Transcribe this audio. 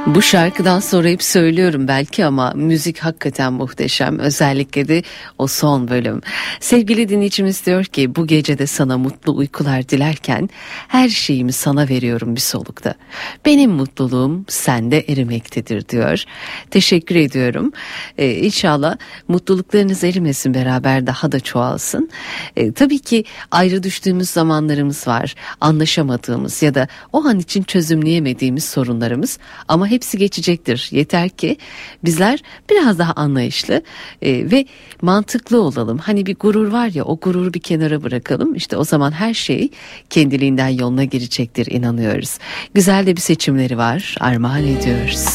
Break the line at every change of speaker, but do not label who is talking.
Bu şarkıdan sonra hep söylüyorum belki ama müzik hakikaten muhteşem. Özellikle de o son bölüm. Sevgili dinleyicimiz diyor ki bu gece de sana mutlu uykular dilerken her şeyimi sana veriyorum bir solukta. Benim mutluluğum sende erimektedir diyor. Teşekkür ediyorum. İnşallah mutluluklarınız erimesin, beraber daha da çoğalsın. Tabii ki ayrı düştüğümüz zamanlarımız var. Anlaşamadığımız ya da o an için çözümleyemediğimiz sorunlarımız, ama hepsi geçecektir. Yeter ki bizler biraz daha anlayışlı ve mantıklı olalım. Hani bir gurur var ya, o gururu bir kenara bırakalım. İşte o zaman her şey kendiliğinden yoluna girecektir, inanıyoruz. Güzel de bir seçimleri var. Armağan ediyoruz.